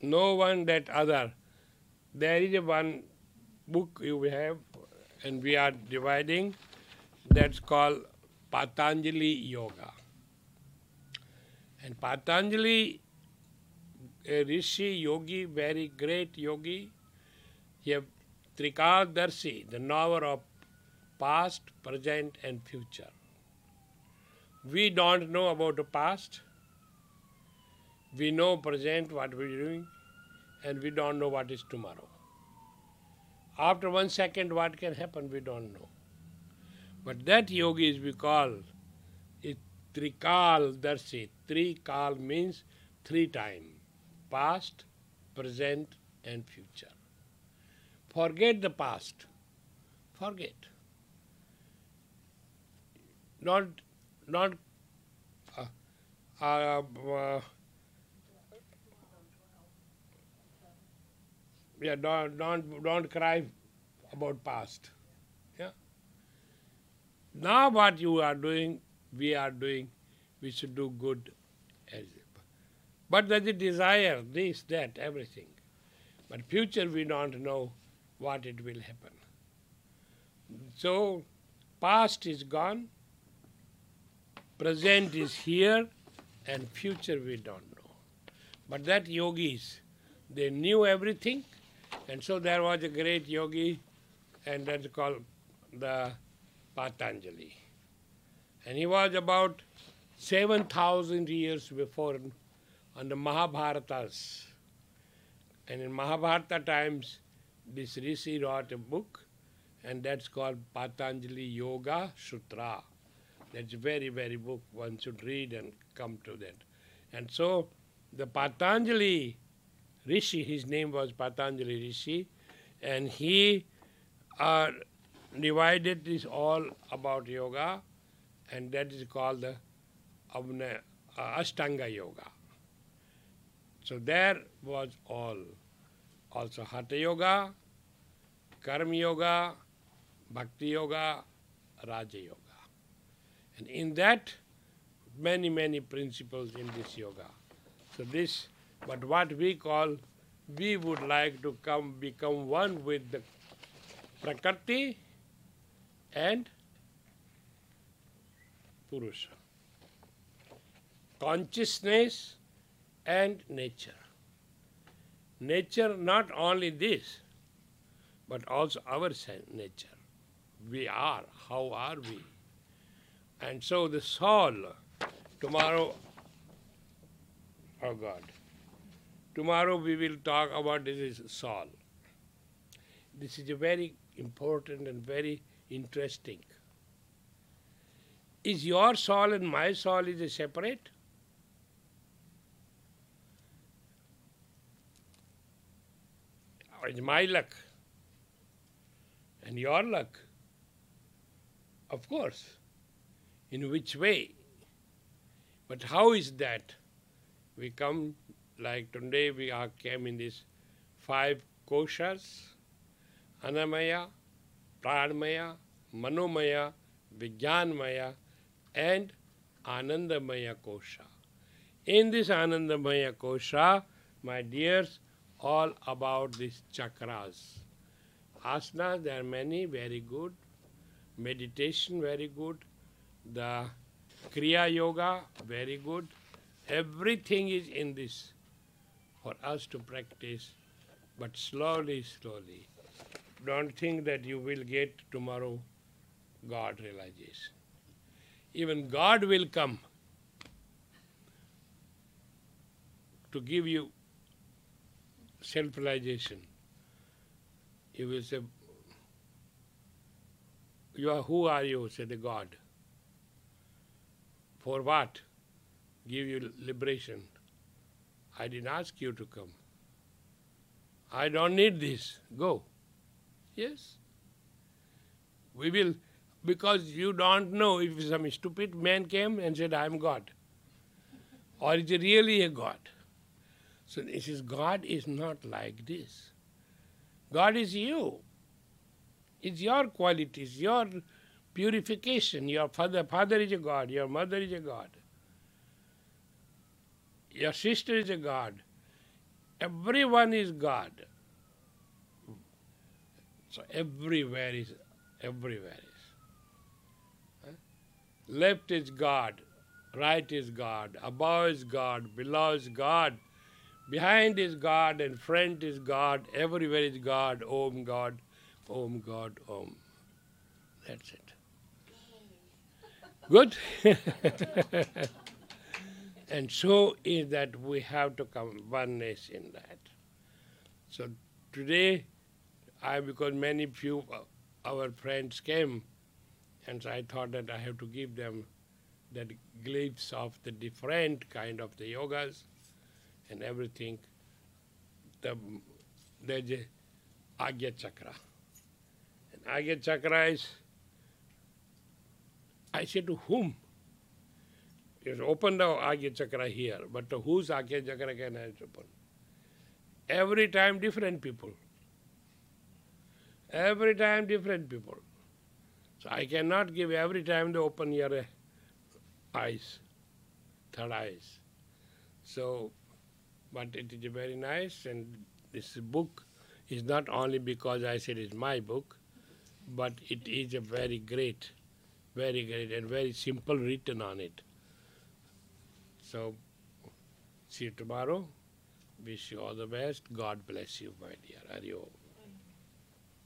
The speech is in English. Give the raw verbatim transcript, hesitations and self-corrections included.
No one that other. There is a one book you have, and we are dividing, that's called Patanjali Yoga. And Patanjali, a rishi, yogi, very great yogi, he have Trikadarshi, the knower of past, present, and future. We don't know about the past. We know present what we're doing, and we don't know what is tomorrow. After one second, what can happen, we don't know. But that yogi is we call it Trikal Darshi. Trikal means three time, past, present, and future. Forget the past. Forget. Not, not, uh, uh, uh, yeah, don't, don't, don't cry about past. Yeah. Now what you are doing, we are doing, we should do good. As but there's a desire, this, that, everything. But future we don't know what it will happen. So past is gone, present is here, and future we don't know. But that yogis, they knew everything, and so there was a great yogi, and that's called the Patanjali. And he was about seven thousand years before on the Mahabharatas. And in Mahabharata times, this rishi wrote a book, and that's called Patanjali Yoga Sutra. That's a very, very book one should read and come to that. And so the Patanjali Rishi, his name was Patanjali Rishi, and he uh, divided this all about yoga, and that is called the Avna, uh, Ashtanga Yoga. So there was all. Also Hatha Yoga, Karma Yoga, Bhakti Yoga, Raja Yoga. And in that, many, many principles in this yoga. So this, but what we call, we would like to come become one with the Prakriti and Purusha. Consciousness and nature. Nature, not only this, but also our nature. We are, how are we? And so the soul, tomorrow, oh God, tomorrow we will talk about this is soul. This is a very important and very interesting. Is your soul and my soul is a separate? Or is my luck and your luck? Of course. In which way? But how is that? We come, like today we are came in these five koshas, Anamaya, Pranmaya, Manomaya, Vijnanmaya, and Anandamaya kosha. In this Anandamaya kosha, my dears, all about these chakras. Asanas, there are many, very good. Meditation, very good. The Kriya Yoga, very good. Everything is in this for us to practice, but slowly, slowly. Don't think that you will get tomorrow God realization. Even God will come to give you self-realization. You will say, you are, who are you? Say the God. For what? Give you liberation. I didn't ask you to come. I don't need this. Go. Yes. We will, because you don't know if some stupid man came and said, I am God. Or is it really a God? So this is, God is not like this. God is you. It's your qualities, your purification. Your father, father is a God, your mother is a God. Your sister is a God. everyone is God. So everywhere is, everywhere is. Huh? Left is God, right is God, above is God, below is God, behind is God, and front is God, everywhere is God, Om God, Om God, Om. That's it. Good? And so is that we have to come oneness in that. So today, I, because many few our friends came, and so I thought that I have to give them that glimpse of the different kind of the yogas and everything. The, there's a Agya Chakra. And Agya Chakra is, I say to whom? You open the Agya Chakra here, but to whose Agya Chakra can I open? Every time different people. Every time different people. So I cannot give every time the open your eyes, third eyes. So, but it is very nice, and this book is not only because I said it's my book, but it is a very great, very great and very simple written on it. So, see you tomorrow. Wish you all the best. God bless you, my dear. Hari Om.